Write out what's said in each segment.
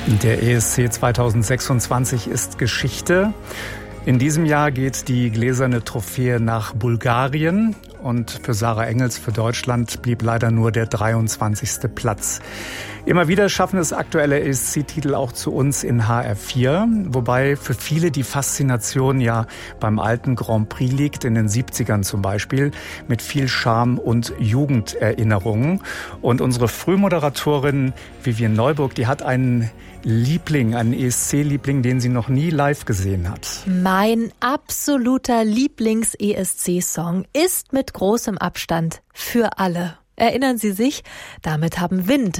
Der ESC 2026 ist Geschichte. In diesem Jahr geht die gläserne Trophäe nach Bulgarien und für Sarah Engels für Deutschland blieb leider nur der 23. Platz. Immer wieder schaffen es aktuelle ESC-Titel auch zu uns in HR4, wobei für viele die Faszination ja beim alten Grand Prix liegt, in den 70ern zum Beispiel, mit viel Charme und Jugenderinnerungen. Und unsere Frühmoderatorin Vivian Neuburg, die hat einen Liebling, einen ESC-Liebling, den sie noch nie live gesehen hat. Mein absoluter Lieblings-ESC-Song ist mit großem Abstand Für alle. Erinnern Sie sich? Damit haben Wind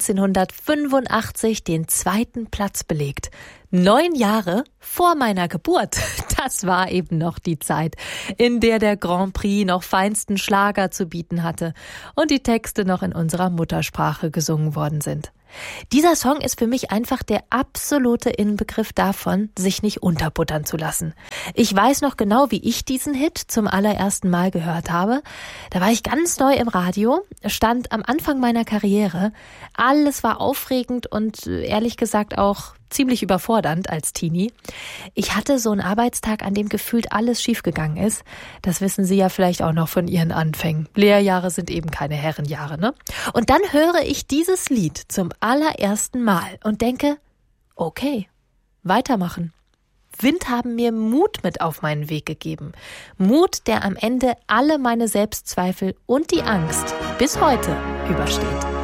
1985 den 2. Platz belegt. 9 Jahre vor meiner Geburt. Das war eben noch die Zeit, in der der Grand Prix noch feinsten Schlager zu bieten hatte und die Texte noch in unserer Muttersprache gesungen worden sind. Dieser Song ist für mich einfach der absolute Inbegriff davon, sich nicht unterbuttern zu lassen. Ich weiß noch genau, wie ich diesen Hit zum allerersten Mal gehört habe. Da war ich ganz neu im Radio, stand am Anfang meiner Karriere. Alles war aufregend und ehrlich gesagt auch ziemlich überfordernd als Teenie. Ich hatte so einen Arbeitstag, an dem gefühlt alles schiefgegangen ist. Das wissen Sie ja vielleicht auch noch von Ihren Anfängen. Lehrjahre sind eben keine Herrenjahre, ne? Und dann höre ich dieses Lied zum allerersten Mal und denke, okay, weitermachen. Wind haben mir Mut mit auf meinen Weg gegeben. Mut, der am Ende alle meine Selbstzweifel und die Angst bis heute übersteht.